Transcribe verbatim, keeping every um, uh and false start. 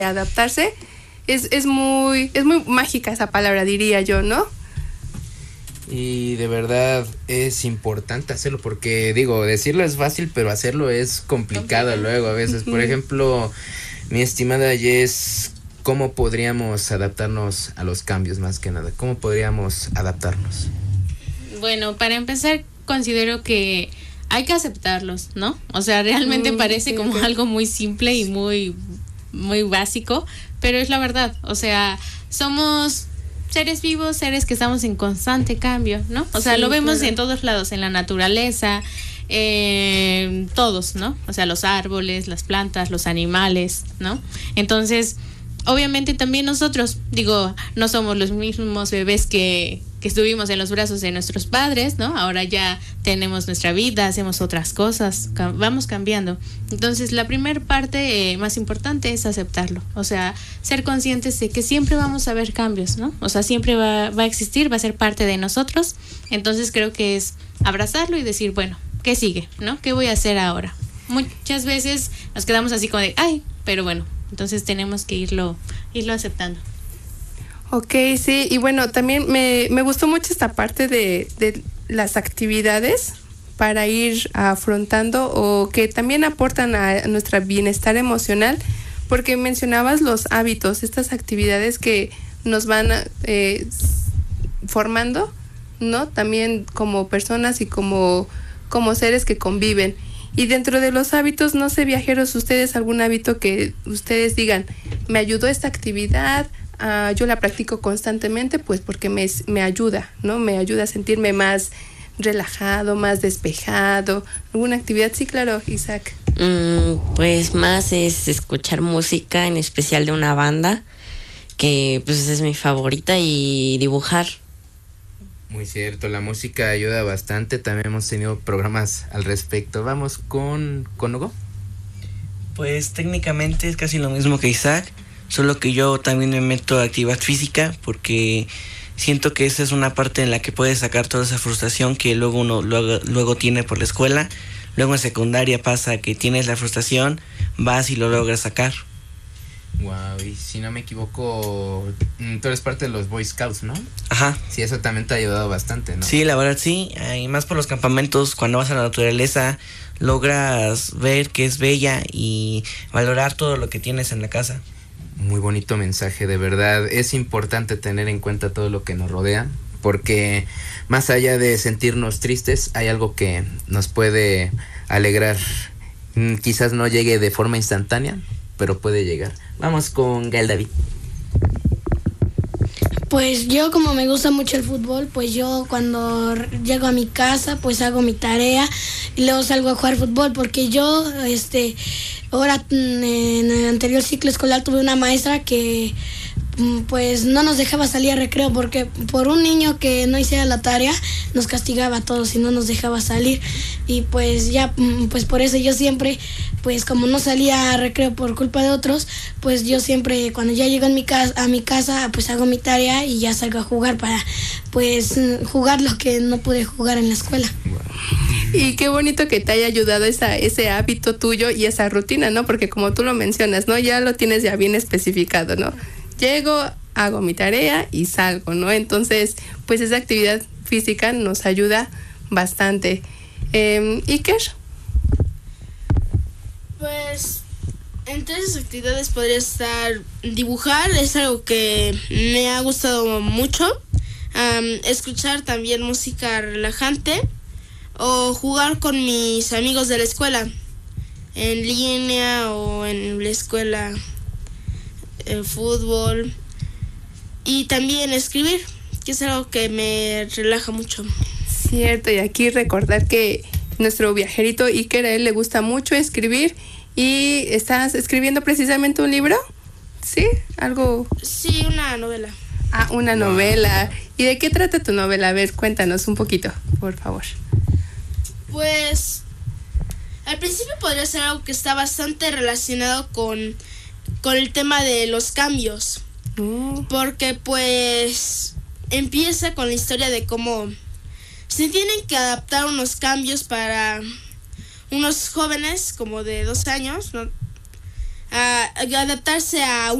adaptarse, es, es muy, es muy mágica esa palabra, diría yo, ¿no? Y de verdad es importante hacerlo porque, digo, decirlo es fácil, pero hacerlo es complicado luego a veces. Por ejemplo, mi estimada Jess, ¿cómo podríamos adaptarnos a los cambios más que nada? ¿Cómo podríamos adaptarnos? Bueno, para empezar, considero que hay que aceptarlos, ¿no? O sea, realmente mm, parece sí, como sí. algo muy simple y muy, muy básico, pero es la verdad. O sea, somos seres vivos, seres que estamos en constante cambio, ¿no? O sea, sí, lo vemos claro. en todos lados, en la naturaleza, en todos, ¿no? O sea, los árboles, las plantas, los animales, ¿no? Entonces, obviamente también nosotros, digo, no somos los mismos bebés que, que estuvimos en los brazos de nuestros padres, ¿no? Ahora ya tenemos nuestra vida, hacemos otras cosas, cam- vamos cambiando. Entonces, la primera parte eh, más importante es aceptarlo, o sea, ser conscientes de que siempre vamos a ver cambios, ¿no? O sea, siempre va, va a existir, va a ser parte de nosotros. Entonces, creo que es abrazarlo y decir, bueno, ¿qué sigue, no? ¿Qué voy a hacer ahora? Muchas veces nos quedamos así como de, ay, pero bueno, entonces tenemos que irlo, irlo aceptando. Ok, sí, y bueno, también me, me gustó mucho esta parte de, de las actividades para ir afrontando o que también aportan a nuestro bienestar emocional, porque mencionabas los hábitos, estas actividades que nos van eh, formando, ¿no? También como personas y como, como seres que conviven. Y dentro de los hábitos, no sé, viajeros, ustedes algún hábito que ustedes digan, me ayudó esta actividad, uh, yo la practico constantemente, pues porque me, me ayuda, ¿no? Me ayuda a sentirme más relajado, más despejado. ¿Alguna actividad? Sí, claro, Isaac. Mm, pues más es escuchar música, en especial de una banda, que pues es mi favorita, y dibujar. Muy cierto, la música ayuda bastante, también hemos tenido programas al respecto. Vamos con, con Hugo. Pues técnicamente es casi lo mismo que Isaac, solo que yo también me meto a actividad física porque siento que esa es una parte en la que puedes sacar toda esa frustración que luego uno luego, luego tiene por la escuela. Luego en secundaria pasa que tienes la frustración, vas y lo logras sacar. Wow, y si no me equivoco, tú eres parte de los Boy Scouts, ¿no? Ajá. Sí, eso también te ha ayudado bastante, ¿no? Sí, la verdad sí, y más por los campamentos, cuando vas a la naturaleza, logras ver que es bella y valorar todo lo que tienes en la casa. Muy bonito mensaje, de verdad. Es importante tener en cuenta todo lo que nos rodea, porque más allá de sentirnos tristes, hay algo que nos puede alegrar. Quizás no llegue de forma instantánea, pero puede llegar. Vamos con Gael David. Pues yo, como me gusta mucho el fútbol, pues yo cuando llego a mi casa pues hago mi tarea y luego salgo a jugar fútbol, porque yo este ahora en el anterior ciclo escolar tuve una maestra que pues no nos dejaba salir a recreo, porque por un niño que no hiciera la tarea nos castigaba a todos y no nos dejaba salir, y pues ya pues por eso yo siempre, pues como no salía a recreo por culpa de otros, pues yo siempre cuando ya llego en mi casa, a mi casa pues hago mi tarea y ya salgo a jugar para pues jugar lo que no pude jugar en la escuela. Y qué bonito que te haya ayudado esa, ese hábito tuyo y esa rutina, ¿no? Porque como tú lo mencionas, ¿no? Ya lo tienes ya bien especificado, ¿no? Llego, hago mi tarea y salgo, ¿no? Entonces, pues esa actividad física nos ayuda bastante. Eh, Iker. Pues entre esas actividades podría estar dibujar, es algo que me ha gustado mucho. Um, escuchar también música relajante o jugar con mis amigos de la escuela en línea o en la escuela. El fútbol y también escribir, que es algo que me relaja mucho. Cierto, y aquí recordar que nuestro viajerito Iker, a él le gusta mucho escribir. ¿Y estás escribiendo precisamente un libro? ¿Sí? ¿Algo? Sí, una novela. Ah, una novela. ¿Y de qué trata tu novela? A ver, cuéntanos un poquito, por favor. Pues al principio podría ser algo que está bastante relacionado con con el tema de los cambios, mm. porque pues empieza con la historia de cómo se tienen que adaptar unos cambios para unos jóvenes como de dos años, ¿no? a adaptarse a